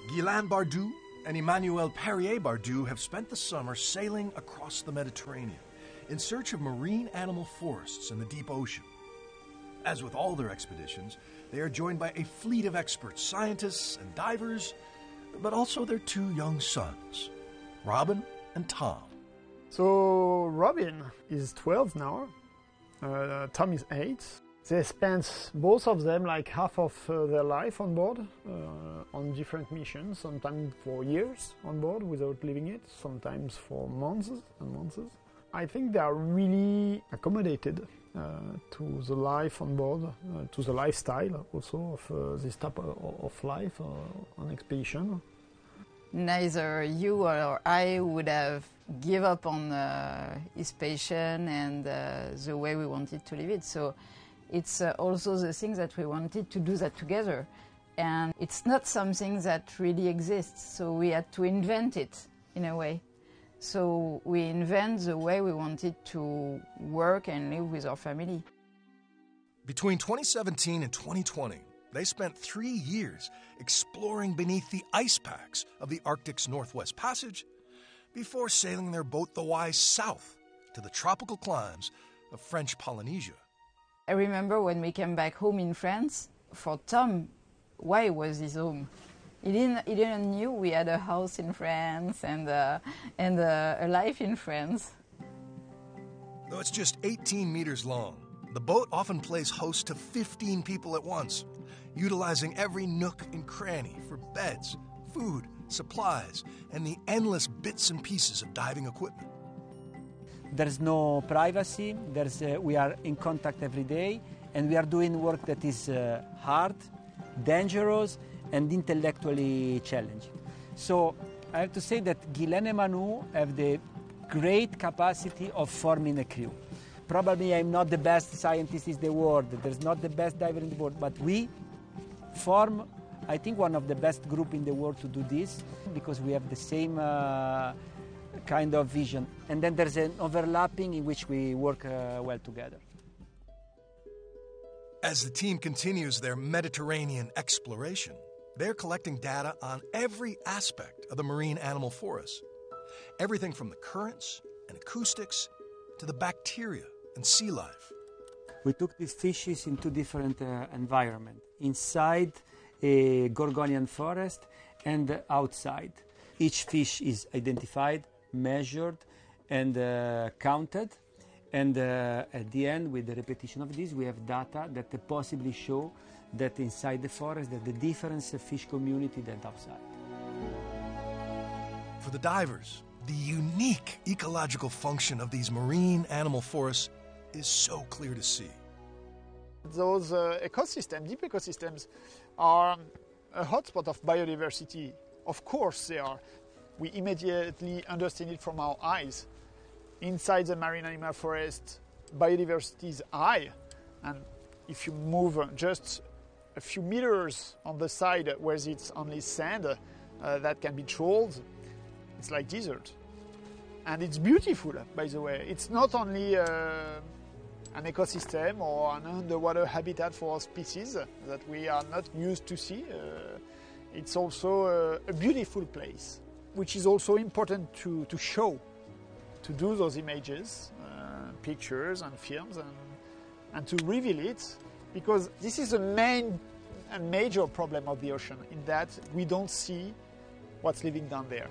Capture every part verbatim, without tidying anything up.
Guylain Bardou and Emmanuel Perrier-Bardou have spent the summer sailing across the Mediterranean in search of marine animal forests in the deep ocean. As with all their expeditions, they are joined by a fleet of experts, scientists, and divers, but also their two young sons, Robin and Tom. So Robin is twelve now, uh, Tom is eight. They spent, both of them, like half of uh, their life on board, uh, on different missions, sometimes for years on board without leaving it, sometimes for months and months. I think they are really accommodated uh, to the life on board, uh, to the lifestyle also of uh, this type of, of life uh, on expedition. Neither you or I would have given up on uh, his passion and uh, the way we wanted to live it. So it's uh, also the thing that we wanted to do that together. And it's not something that really exists, so we had to invent it in a way. So we invent the way we wanted to work and live with our family. Between twenty seventeen and twenty twenty, they spent three years exploring beneath the ice packs of the Arctic's Northwest Passage before sailing their boat the Wise south to the tropical climes of French Polynesia. I remember when we came back home in France, for Tom, why was his home? He didn't, he didn't knew we had a house in France and, uh, and uh, a life in France. Though it's just eighteen meters long, the boat often plays host to fifteen people at once, utilizing every nook and cranny for beds, food, supplies, and the endless bits and pieces of diving equipment. There's no privacy, There's, uh, we are in contact every day, and we are doing work that is uh, hard, dangerous, and intellectually challenging. So I have to say that Guylain and Manu have the great capacity of forming a crew. Probably I'm not the best scientist in the world, there's not the best diver in the world, but we form, I think, one of the best groups in the world to do this, because we have the same uh, kind of vision. And then there's an overlapping in which we work uh, well together. As the team continues their Mediterranean exploration, they're collecting data on every aspect of the marine animal forest. Everything from the currents and acoustics to the bacteria and sea life. We took these fishes in two different uh, environments, inside a Gorgonian forest and outside. Each fish is identified, measured, and uh, counted. And uh, at the end, with the repetition of this, we have data that possibly show that inside the forest, that the difference of fish community than outside. For the divers, the unique ecological function of these marine animal forests is so clear to see. Those uh, ecosystems, deep ecosystems, are a hotspot of biodiversity. Of course they are. We immediately understand it from our eyes. Inside the marine animal forest, biodiversity is high, and if you move just a few meters on the side where it's only sand uh, that can be trolled, it's like desert. And it's beautiful, by the way. It's not only uh, an ecosystem or an underwater habitat for species that we are not used to see. Uh, it's also a, a beautiful place, which is also important to, to show, to do those images, uh, pictures and films, and, and to reveal it, because this is the main and major problem of the ocean, in that we don't see what's living down there.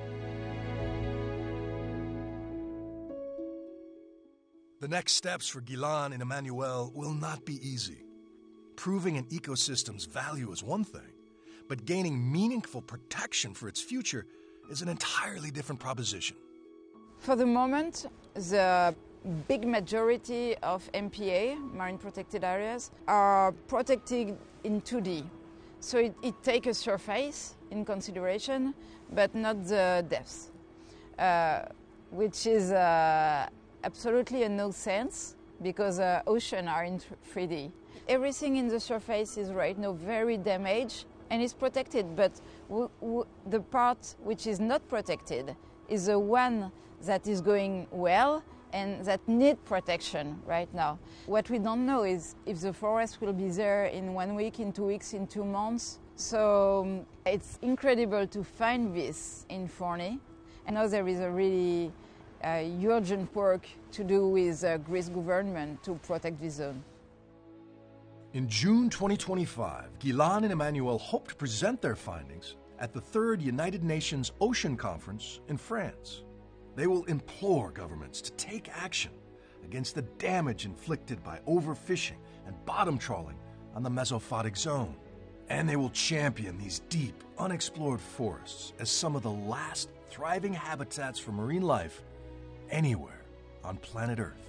The next steps for Guylain and Emmanuel will not be easy. Proving an ecosystem's value is one thing, but gaining meaningful protection for its future is an entirely different proposition. For the moment, the big majority of M P A, marine protected areas, are protected in two D. So it, it takes a surface in consideration, but not the depth, uh, which is uh, absolutely a no sense, because uh, oceans are in three D. Everything in the surface is right now very damaged and is protected, but w w the part which is not protected is the one that is going well and that need protection right now. What we don't know is if the forest will be there in one week, in two weeks, in two months, So um, it's incredible to find this in Forney. I know there is a really uh, urgent work to do with uh, Greece government to protect this zone. In June twenty twenty-five, Ghilan and Emmanuel hope to present their findings at the third United Nations Ocean Conference in France. They will implore governments to take action against the damage inflicted by overfishing and bottom trawling on the mesophotic zone. And they will champion these deep, unexplored forests as some of the last thriving habitats for marine life anywhere on planet Earth.